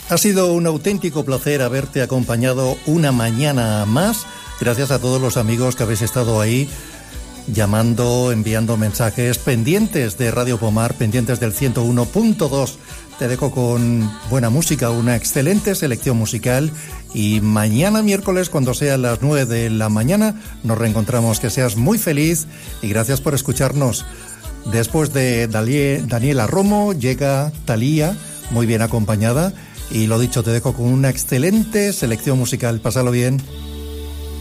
Ha sido un auténtico placer haberte acompañado una mañana más. Gracias a todos los amigos que habéis estado ahí llamando, enviando mensajes, pendientes de Radio Pomar, pendientes del 101.2. Te dejo con buena música, una excelente selección musical, y mañana miércoles, cuando sean las 9 de la mañana, nos reencontramos. Que seas muy feliz y gracias por escucharnos. Después de Daniela Romo llega Thalía, muy bien acompañada, y lo dicho, te dejo con una excelente selección musical. Pásalo bien.